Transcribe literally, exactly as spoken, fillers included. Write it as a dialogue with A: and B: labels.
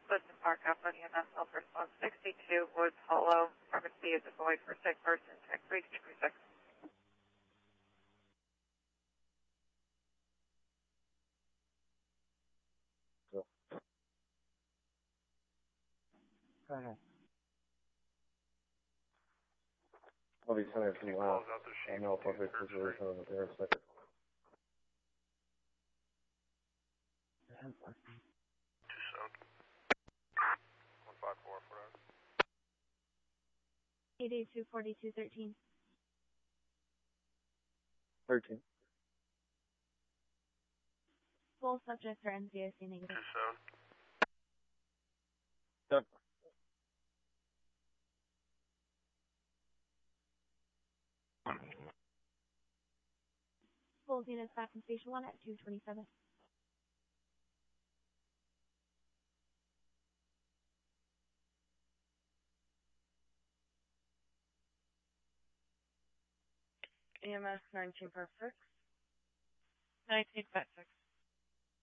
A: Clifton Park, Alpha E M S, help response sixty-two, Woods Hollow, pharmacy is a void for sick person, tech three two six.
B: Go ahead.
C: I'll be sending some last. I know if public
B: Two
C: situation on the there second.
B: seven.
D: one five four, four out.
E: eight eight two, four two one three.
C: Thirteen.
E: Both subjects are N Z I C negative.
D: Two seven.
C: Yep.
E: Both units back from station one at two twenty-seven.
A: E M S nineteen five six.
F: nineteen five six.